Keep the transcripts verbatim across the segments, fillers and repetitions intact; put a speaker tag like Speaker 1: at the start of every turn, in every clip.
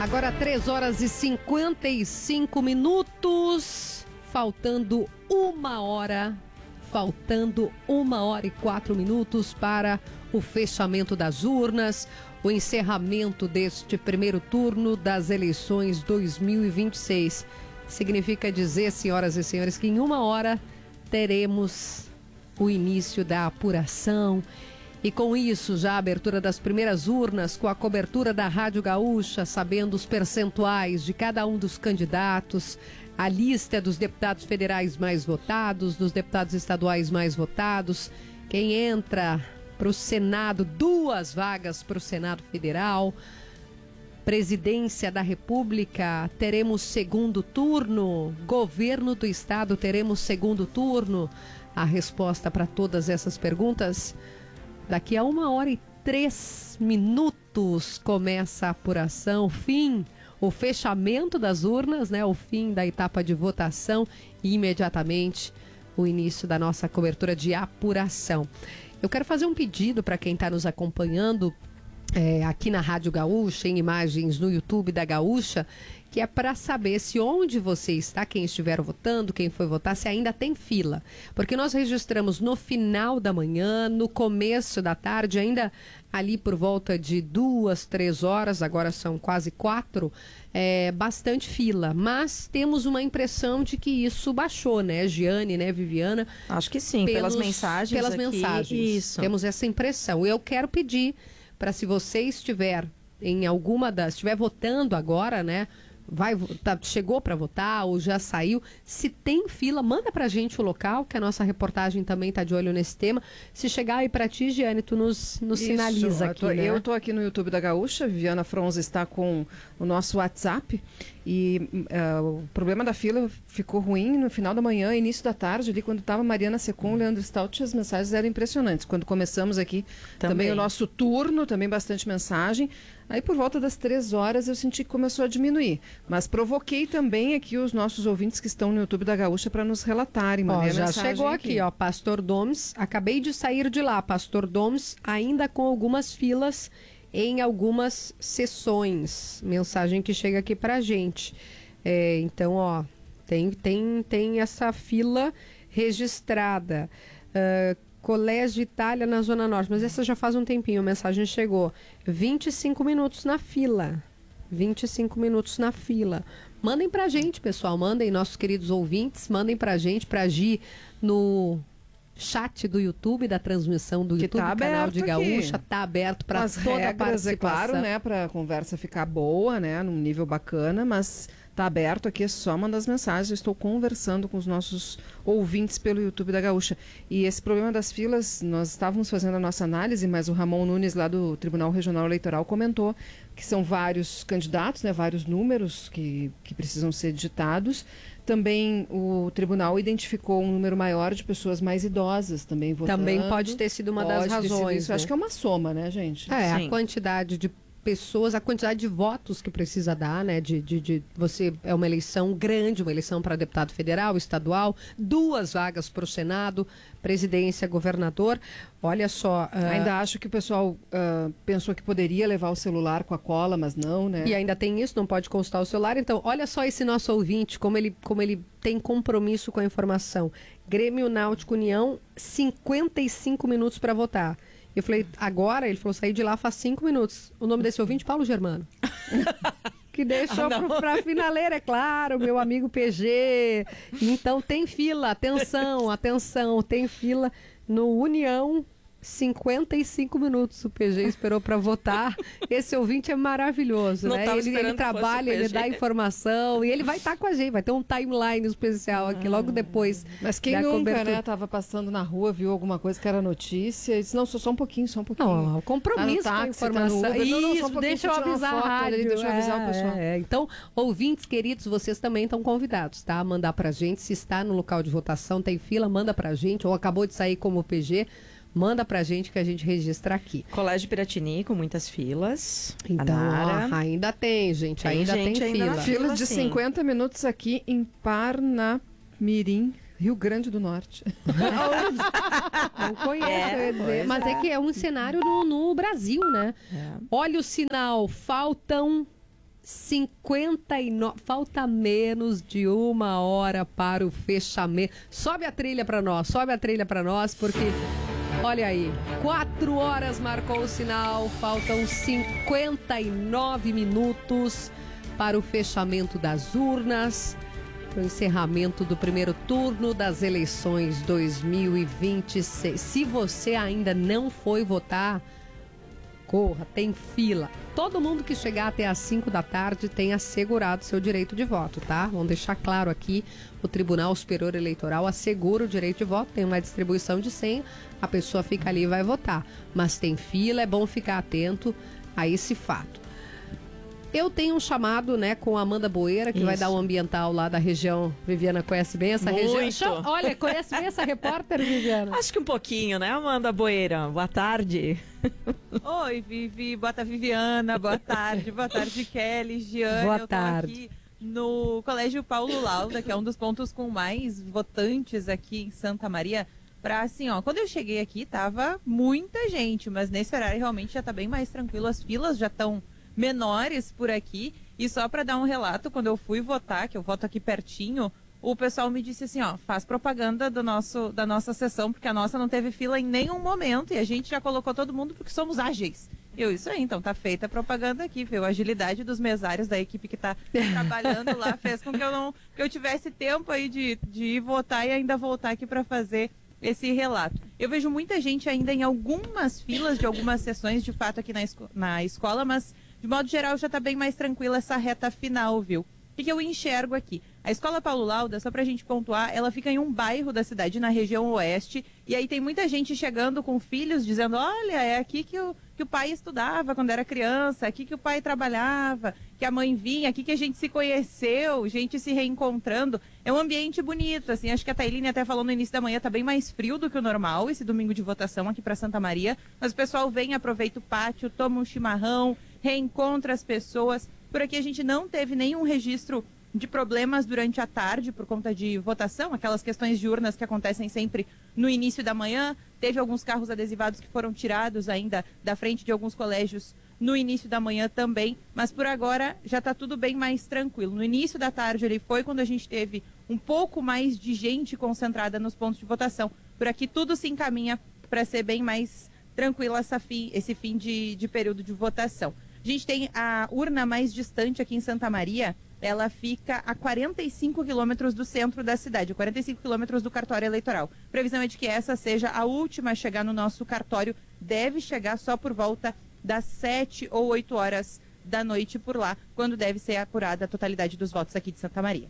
Speaker 1: Agora três horas e cinquenta e cinco minutos, faltando uma hora, faltando uma hora e quatro minutos para o fechamento das urnas, o encerramento deste primeiro turno das eleições dois mil e vinte e seis. Significa dizer, senhoras e senhores, que em uma hora teremos o início da apuração. E com isso, já a abertura das primeiras urnas, com a cobertura da Rádio Gaúcha, sabendo os percentuais de cada um dos candidatos, a lista dos deputados federais mais votados, dos deputados estaduais mais votados, quem entra para o Senado, duas vagas para o Senado Federal, Presidência da República, teremos segundo turno, Governo do Estado, teremos segundo turno. A resposta para todas essas perguntas... Daqui a uma hora e três minutos começa a apuração, o fim, o fechamento das urnas, né? O fim da etapa de votação e imediatamente o início da nossa cobertura de apuração. Eu quero fazer um pedido para quem está nos acompanhando é, aqui na Rádio Gaúcha, em imagens no YouTube da Gaúcha, que é para saber se onde você está, quem estiver votando, quem foi votar, se ainda tem fila. Porque nós registramos no final da manhã, no começo da tarde, ainda ali por volta de duas, três horas, agora são quase quatro, é, bastante fila. Mas temos uma impressão de que isso baixou, né, Giane, né, Viviana?
Speaker 2: Acho que sim, pelos, pelas mensagens
Speaker 1: Pelas
Speaker 2: aqui,
Speaker 1: mensagens,
Speaker 2: isso.
Speaker 1: Temos essa impressão. Eu quero pedir para, se você estiver em alguma das, estiver votando agora, né, vai, tá, chegou para votar ou já saiu, se tem fila, manda pra gente o local, que a nossa reportagem também tá de olho nesse tema. Se chegar aí pra ti, Giane, tu nos, nos
Speaker 3: Isso,
Speaker 1: sinaliza aqui,
Speaker 3: eu tô,
Speaker 1: né?
Speaker 3: Eu tô aqui no YouTube da Gaúcha, Viviana Fronza está com o nosso WhatsApp e uh, o problema da fila ficou ruim no final da manhã, início da tarde, ali quando estava Mariana Secom, Leandro Stout, as mensagens eram impressionantes. Quando começamos aqui também, também o nosso turno, também bastante mensagem. Aí por volta das três horas eu senti que começou a diminuir. Mas provoquei também aqui os nossos ouvintes que estão no YouTube da Gaúcha para nos relatarem.
Speaker 1: Ó, já chegou aqui, aqui, ó, Pastor Domes, acabei de sair de lá, Pastor Domes, ainda com algumas filas em algumas sessões. Mensagem que chega aqui pra gente. É, então, ó, tem, tem, tem essa fila registrada. Uh, Colégio Itália na Zona Norte, mas essa já faz um tempinho, a mensagem chegou. vinte e cinco minutos na fila. vinte e cinco minutos na fila. Mandem pra gente, pessoal, mandem, nossos queridos ouvintes, mandem pra gente, pra Gi, no chat do YouTube, da transmissão do
Speaker 3: que
Speaker 1: YouTube,
Speaker 3: tá
Speaker 1: canal de Gaúcha,
Speaker 3: aqui.
Speaker 1: tá aberto para toda
Speaker 3: regras,
Speaker 1: a participação.
Speaker 3: É claro, né, pra conversa ficar boa, né, num nível bacana, mas tá aberto aqui, é só mandar as mensagens. Eu estou conversando com os nossos ouvintes pelo YouTube da Gaúcha. E esse problema das filas, nós estávamos fazendo a nossa análise, mas o Ramon Nunes, lá do Tribunal Regional Eleitoral, comentou que são vários candidatos, né, vários números que, que precisam ser digitados. Também o tribunal identificou um número maior de pessoas mais idosas também votando.
Speaker 1: Também pode ter sido uma das razões.
Speaker 3: Isso. Né? Acho que é uma soma, né, gente?
Speaker 1: É,
Speaker 2: Sim.
Speaker 1: A quantidade de pessoas, a quantidade de votos que precisa dar, né? De, de, de você é uma eleição grande, uma eleição para deputado federal, estadual, duas vagas para o Senado, presidência, governador. Olha só. Uh,
Speaker 3: ainda acho que o pessoal uh, pensou que poderia levar o celular com a cola, mas não, né?
Speaker 1: E ainda tem isso, não pode consultar o celular. Então, olha só esse nosso ouvinte, como ele, como ele tem compromisso com a informação. Grêmio Náutico União, cinquenta e cinco minutos para votar. Eu falei, agora? Ele falou, saí de lá faz cinco minutos. O nome desse ouvinte, Paulo Germano. Que deixou ah, pro, pra finaleira, é claro, meu amigo P G. Então tem fila, atenção, atenção, tem fila no União. cinquenta e cinco minutos o P G esperou para votar. Esse ouvinte é maravilhoso,
Speaker 2: Não
Speaker 1: né? Ele, ele trabalha, ele dá informação e ele vai estar com a gente, vai ter um timeline especial aqui logo depois.
Speaker 3: Mas quem nunca, cobertura. né, tava passando na rua, viu alguma coisa que era notícia e disse, não, só, só um pouquinho, só um pouquinho.
Speaker 1: Não, o compromisso
Speaker 3: tá
Speaker 1: táxi, com a informação.
Speaker 3: Tá Isso,
Speaker 1: não, não, só um
Speaker 3: deixa eu avisar a rádio. Ali, deixa eu avisar
Speaker 1: é,
Speaker 3: o pessoal.
Speaker 1: É. Então, ouvintes queridos, vocês também estão convidados, tá? Mandar pra gente, se está no local de votação, tem fila, manda pra gente, ou acabou de sair como P G, manda pra gente que a gente registra aqui.
Speaker 2: Colégio Piratini com muitas filas.
Speaker 1: Então, ó, ainda tem, gente.
Speaker 2: Tem
Speaker 1: ainda
Speaker 2: gente
Speaker 1: tem
Speaker 2: ainda
Speaker 1: fila.
Speaker 2: na
Speaker 3: Fila
Speaker 2: fila
Speaker 3: de
Speaker 2: sim.
Speaker 3: cinquenta minutos aqui em Parnamirim, Rio Grande do Norte.
Speaker 1: Não conheço,
Speaker 2: É,
Speaker 1: eu ia dizer, mas é. é que é um cenário no, no Brasil, né?
Speaker 2: É.
Speaker 1: Olha o sinal, faltam cinquenta e nove, falta menos de uma hora para o fechamento. Sobe a trilha para nós, sobe a trilha para nós, porque olha aí, quatro horas marcou o sinal, faltam cinquenta e nove minutos para o fechamento das urnas, para o encerramento do primeiro turno das eleições dois mil e vinte e seis. Se você ainda não foi votar, corra, tem fila. Todo mundo que chegar até às cinco da tarde tem assegurado seu direito de voto, tá? Vamos deixar claro aqui, o Tribunal Superior Eleitoral assegura o direito de voto, tem uma distribuição de senha, a pessoa fica ali e vai votar. Mas tem fila, é bom ficar atento a esse fato. Eu tenho um chamado, né, com a Amanda Boeira, que Isso. vai dar um ambiental lá da região. Viviana conhece bem essa
Speaker 2: Muito.
Speaker 1: região? Olha, conhece bem essa repórter, Viviana?
Speaker 2: Acho que um pouquinho, né, Amanda Boeira? Boa tarde.
Speaker 4: Oi, Vivi. Boa tarde, Viviana. Boa tarde. Boa tarde, Kelly, Giane.
Speaker 1: Boa
Speaker 4: Eu tô
Speaker 1: tarde.
Speaker 4: aqui no Colégio Paulo Lauda, que é um dos pontos com mais votantes aqui em Santa Maria. Pra, assim, ó, quando eu cheguei aqui, tava muita gente, mas nesse horário realmente já tá bem mais tranquilo. As filas já estão menores por aqui, e só para dar um relato, quando eu fui votar, que eu voto aqui pertinho, o pessoal me disse assim, ó, faz propaganda do nosso, da nossa sessão, porque a nossa não teve fila em nenhum momento, e a gente já colocou todo mundo porque somos ágeis. Eu, isso aí, então, tá feita a propaganda aqui, viu? A agilidade dos mesários da equipe que tá trabalhando lá fez com que eu não, que eu tivesse tempo aí de, de ir votar e ainda voltar aqui para fazer esse relato. Eu vejo muita gente ainda em algumas filas de algumas sessões, de fato, aqui na, esco na escola, mas de modo geral já está bem mais tranquila essa reta final, viu? O que, que eu enxergo aqui? A Escola Paulo Lauda, só para a gente pontuar, ela fica em um bairro da cidade, na região oeste, e aí tem muita gente chegando com filhos, dizendo, olha, é aqui que o, que o pai estudava quando era criança, aqui que o pai trabalhava, que a mãe vinha, aqui que a gente se conheceu, gente se reencontrando. É um ambiente bonito, assim, acho que a Tailine até falou no início da manhã, tá bem mais frio do que o normal, esse domingo de votação aqui para Santa Maria, mas o pessoal vem, aproveita o pátio, toma um chimarrão, reencontra as pessoas. Por aqui a gente não teve nenhum registro de problemas durante a tarde por conta de votação, aquelas questões de urnas que acontecem sempre no início da manhã. Teve alguns carros adesivados que foram tirados ainda da frente de alguns colégios no início da manhã também, mas por agora já está tudo bem mais tranquilo. No início da tarde ele foi quando a gente teve um pouco mais de gente concentrada nos pontos de votação. Por aqui tudo se encaminha para ser bem mais tranquilo essa fim, esse fim de, de período de votação. A gente tem a urna mais distante aqui em Santa Maria, ela fica a quarenta e cinco quilômetros do centro da cidade, quarenta e cinco quilômetros do cartório eleitoral. Previsão é de que essa seja a última a chegar no nosso cartório, deve chegar só por volta das sete ou oito horas da noite por lá, quando deve ser apurada a totalidade dos votos aqui de Santa Maria.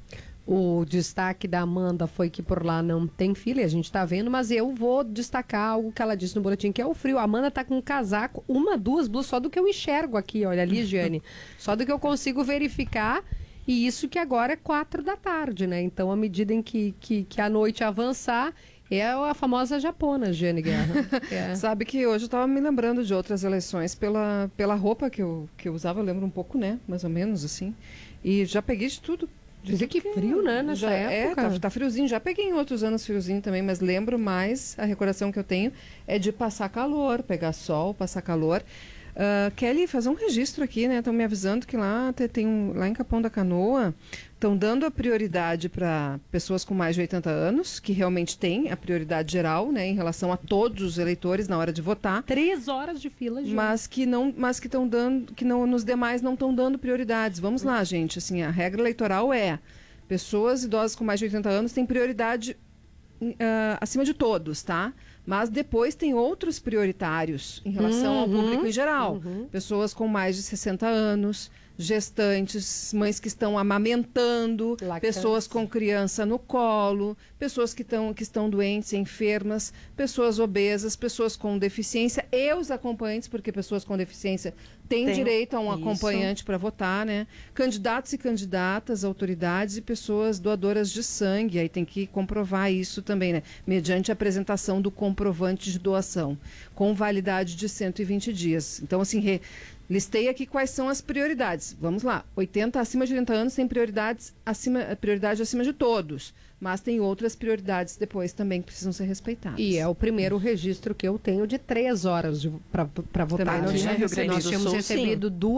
Speaker 1: O destaque da Amanda foi que por lá não tem fila, e a gente tá vendo, mas eu vou destacar algo que ela disse no boletim, que é o frio. A Amanda tá com um casaco, uma, duas blusas, só do que eu enxergo aqui, olha ali, Giane, só do que eu consigo verificar, e isso que agora é quatro da tarde, né? Então, à medida em que, que, que a noite avançar, é a famosa japona, Giane Guerra. É.
Speaker 3: Sabe que hoje eu estava me lembrando de outras eleições pela, pela roupa que eu, que eu usava, eu lembro um pouco, né? Mais ou menos, assim. E já peguei de tudo.
Speaker 1: Dizer que frio, né, nessa
Speaker 3: já,
Speaker 1: época.
Speaker 3: É, tá, tá friozinho. Já peguei em outros anos friozinho também, mas lembro mais, a recordação que eu tenho é de passar calor, pegar sol, passar calor. Uh, Kelly, fazer um registro aqui, né? Estão me avisando que lá tem um, lá em Capão da Canoa estão dando a prioridade para pessoas com mais de oitenta anos, que realmente tem a prioridade geral, né, em relação a todos os eleitores na hora de votar.
Speaker 1: Três horas de fila, gente.
Speaker 3: Mas que não, mas que estão dando, que não, nos demais não estão dando prioridades. Vamos lá, gente. Assim, a regra eleitoral é: pessoas idosas com mais de oitenta anos têm prioridade uh, acima de todos, tá? Mas depois tem outros prioritários em relação uhum, ao público em geral. Uhum. Pessoas com mais de sessenta anos, gestantes, mães que estão amamentando, Lactante. pessoas com criança no colo, pessoas que, tão, que estão doentes, enfermas, pessoas obesas, pessoas com deficiência e os acompanhantes, porque pessoas com deficiência têm Tem, direito a um isso. acompanhante para votar, né? Candidatos e candidatas, autoridades e pessoas doadoras de sangue, aí tem que comprovar isso também, né? Mediante a apresentação do comprovante de doação, com validade de cento e vinte dias. Então, assim, re... listei aqui quais são as prioridades. Vamos lá. oitenta, acima de oitenta anos tem prioridades acima, prioridade acima de todos. Mas tem outras prioridades depois também que precisam ser respeitadas.
Speaker 1: E é o primeiro registro que eu tenho de três horas para votar.
Speaker 3: Também não tinha Rio
Speaker 1: Nós tínhamos recebido duas